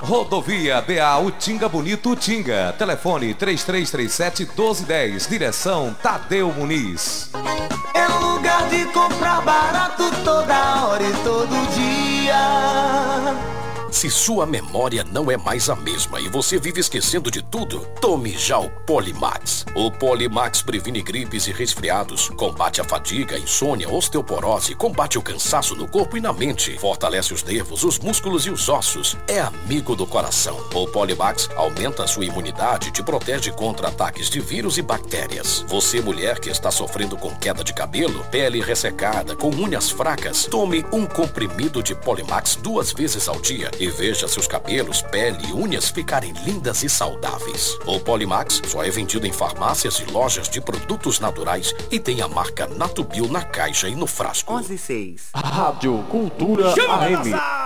Rodovia BA Utinga Bonito Utinga. Telefone 3337-1210. Direção Tadeu Muniz. É lugar de comprar barato toda hora e todo dia. Se sua memória não é mais a mesma e você vive esquecendo de tudo, tome já o Polimax. O Polimax previne gripes e resfriados, combate a fadiga, insônia, osteoporose, combate o cansaço no corpo e na mente, fortalece os nervos, os músculos e os ossos. É amigo do coração. O Polimax aumenta a sua imunidade e te protege contra ataques de vírus e bactérias. Você, mulher que está sofrendo com queda de cabelo, pele ressecada, com unhas fracas, tome um comprimido de Polimax 2 vezes ao dia e veja seus cabelos, pele e unhas ficarem lindas e saudáveis. O Polimax só é vendido em farmácias e lojas de produtos naturais e tem a marca Natubio na caixa e no frasco. 11:06. Rádio Cultura AM.